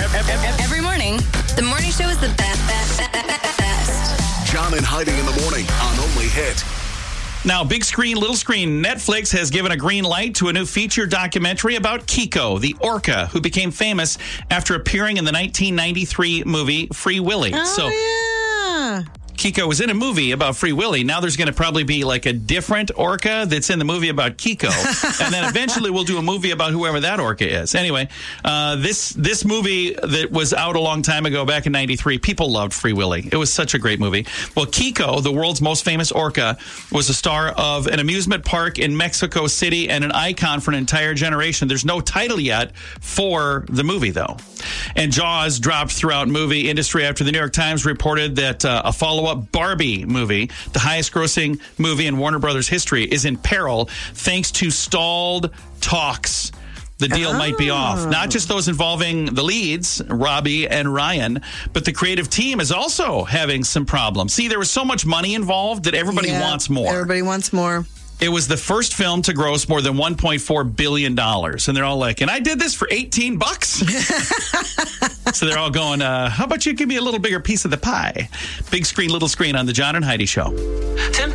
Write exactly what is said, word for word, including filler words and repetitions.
Every morning, the morning show is the best, best, best, best. John and Heidi in the morning on Only Hit. Now, big screen, little screen, Netflix has given a green light to a new feature documentary about Kiko, the orca, who became famous after appearing in the nineteen ninety-three movie Free Willy. Oh, so, yeah. Kiko was in a movie about Free Willy. Now there's going to probably be like a different orca that's in the movie about Kiko. And then eventually we'll do a movie about whoever that orca is. Anyway, uh, this this movie that was out a long time ago, back in ninety-three, people loved Free Willy. It was such a great movie. Well, Kiko, the world's most famous orca, was a star of an amusement park in Mexico City and an icon for an entire generation. There's no title yet for the movie, though. And Jaws dropped throughout movie industry after the New York Times reported that uh, a follow-up Barbie movie, the highest-grossing movie in Warner Brothers history, is in peril thanks to stalled talks. The deal oh. might be off. Not just those involving the leads, Robbie and Ryan, but the creative team is also having some problems. See, there was so much money involved that everybody yeah, wants more. Everybody wants more. It was the first film to gross more than one point four billion dollars. And they're all like, and I did this for eighteen bucks. So they're all going, uh, how about you give me a little bigger piece of the pie? Big screen, little screen on the John and Heidi Show.